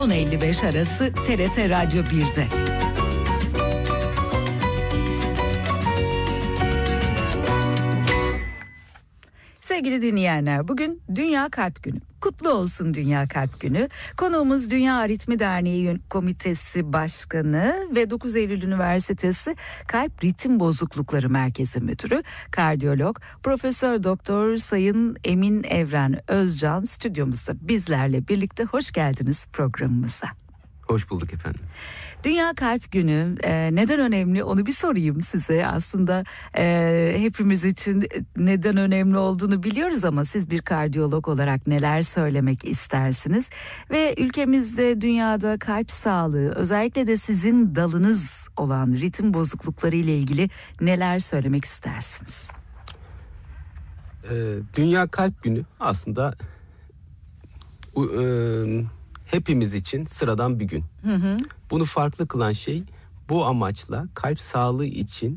10.55 arası TRT Radyo 1'de. Sevgili dinleyenler, bugün Dünya Kalp Günü. Kutlu olsun Dünya Kalp Günü. Konuğumuz Dünya Aritmi Derneği Komitesi Başkanı ve 9 Eylül Üniversitesi Kalp Ritim Bozuklukları Merkezi Müdürü, kardiyolog Profesör Doktor Sayın Emin Evren Özcan stüdyomuzda bizlerle birlikte. Hoş geldiniz programımıza. Hoş bulduk efendim. Dünya Kalp Günü neden önemli onu bir sorayım size. Aslında hepimiz için neden önemli olduğunu biliyoruz ama siz bir kardiyolog olarak neler söylemek istersiniz? Ve ülkemizde, dünyada kalp sağlığı, özellikle de sizin dalınız olan ritim bozuklukları ile ilgili neler söylemek istersiniz? Dünya Kalp Günü aslında hepimiz için sıradan bir gün. Hı hı. Bunu farklı kılan şey bu amaçla kalp sağlığı için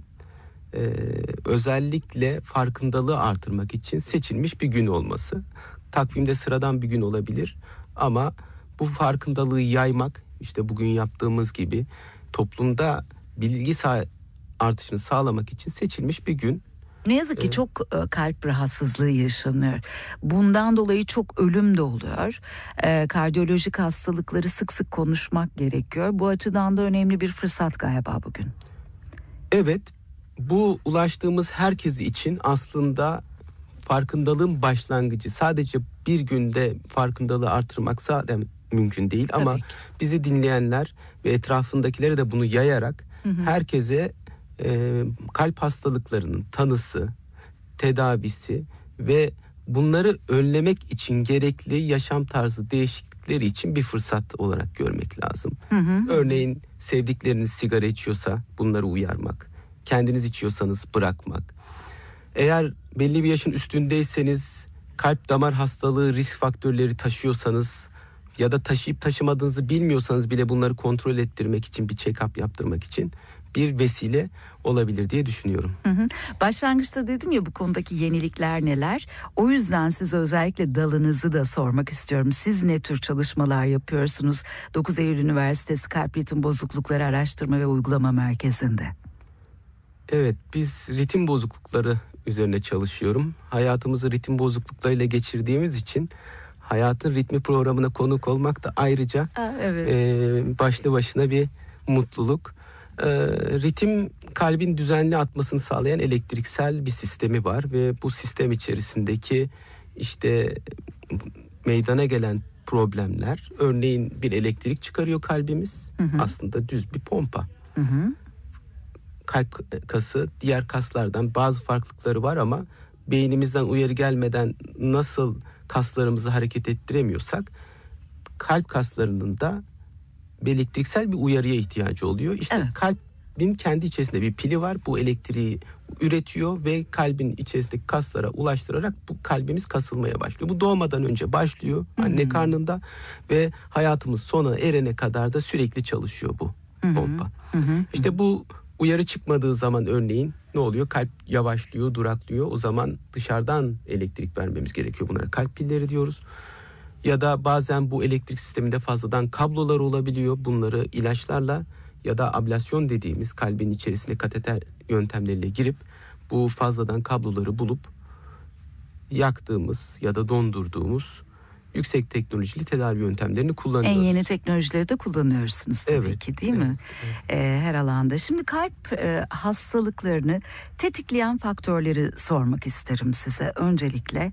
özellikle farkındalığı artırmak için seçilmiş bir gün olması. Takvimde sıradan bir gün olabilir ama bu farkındalığı yaymak, işte bugün yaptığımız gibi toplumda bilgi artışını sağlamak için seçilmiş bir gün. Ne yazık ki çok kalp rahatsızlığı yaşanıyor. Bundan dolayı çok ölüm de oluyor. Kardiyolojik hastalıkları sık sık konuşmak gerekiyor. Bu açıdan da önemli bir fırsat galiba bugün. Evet, bu ulaştığımız herkes için aslında farkındalığın başlangıcı. Sadece bir günde farkındalığı artırmak zaten mümkün değil. Ama Tabii ki. bizi dinleyenler ve etrafındakilere de bunu yayarak herkese kalp hastalıklarının tanısı, tedavisi ve bunları önlemek için gerekli yaşam tarzı değişiklikleri için bir fırsat olarak görmek lazım. Örneğin sevdikleriniz sigara içiyorsa bunları uyarmak, kendiniz içiyorsanız bırakmak. Eğer belli bir yaşın üstündeyseniz, kalp damar hastalığı risk faktörleri taşıyorsanız ya da taşıyıp taşımadığınızı bilmiyorsanız bile bunları kontrol ettirmek için, bir check-up yaptırmak için bir vesile olabilir diye düşünüyorum. Başlangıçta dedim ya bu konudaki yenilikler neler? O yüzden size özellikle dalınızı da sormak istiyorum. Siz ne tür çalışmalar yapıyorsunuz 9 Eylül Üniversitesi Kalp Ritim Bozuklukları Araştırma ve Uygulama Merkezi'nde? Evet, biz ritim bozuklukları üzerine çalışıyorum. Hayatımızı ritim bozukluklarıyla geçirdiğimiz için Hayatın Ritmi programına konuk olmak da ayrıca Evet. başlı başına bir mutluluk. Ritim kalbin düzenli atmasını sağlayan elektriksel bir sistemi var ve bu sistem içerisindeki işte meydana gelen problemler, örneğin bir elektrik çıkarıyor kalbimiz, aslında düz bir pompa. Kalp kası diğer kaslardan bazı farklılıkları var ama beynimizden uyarı gelmeden nasıl kaslarımızı hareket ettiremiyorsak kalp kaslarının da elektriksel bir uyarıya ihtiyacı oluyor. İşte Evet. kalbin kendi içerisinde bir pili var. Bu elektriği üretiyor ve kalbin içerisindeki kaslara ulaştırarak bu kalbimiz kasılmaya başlıyor. Bu doğmadan önce başlıyor anne karnında ve hayatımız sona erene kadar da sürekli çalışıyor bu pompa. İşte bu uyarı çıkmadığı zaman örneğin ne oluyor? Kalp yavaşlıyor, duraklıyor. O zaman dışarıdan elektrik vermemiz gerekiyor. Bunlara kalp pilleri diyoruz. Ya da bazen bu elektrik sisteminde fazladan kablolar olabiliyor. Bunları ilaçlarla ya da ablasyon dediğimiz kalbin içerisine kateter yöntemleriyle girip bu fazladan kabloları bulup yaktığımız ya da dondurduğumuz yüksek teknolojili tedavi yöntemlerini kullanıyoruz. En yeni teknolojileri de kullanıyorsunuz tabii Evet, ki, değil mi? Her alanda. Şimdi kalp hastalıklarını tetikleyen faktörleri sormak isterim size öncelikle.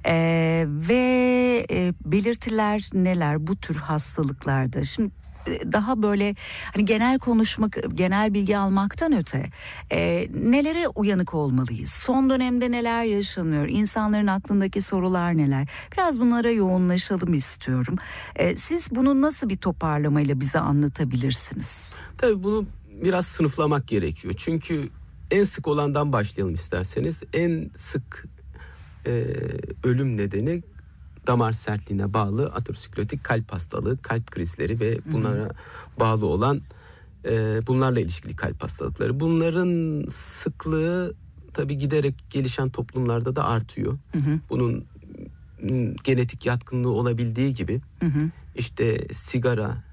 Ve belirtiler neler bu tür hastalıklarda? Şimdi daha böyle hani genel konuşmak, genel bilgi almaktan öte nelere uyanık olmalıyız? Son dönemde neler yaşanıyor? İnsanların aklındaki sorular neler? Biraz bunlara yoğunlaşalım istiyorum. Siz bunu nasıl bir toparlamayla bize anlatabilirsiniz? Tabii bunu biraz sınıflamak gerekiyor. Çünkü en sık olandan başlayalım isterseniz. En sık ölüm nedeni damar sertliğine bağlı aterosklerotik kalp hastalığı, kalp krizleri ve bunlara bağlı olan bunlarla ilişkili kalp hastalıkları. Bunların sıklığı tabii giderek gelişen toplumlarda da artıyor. Bunun genetik yatkınlığı olabildiği gibi işte sigara,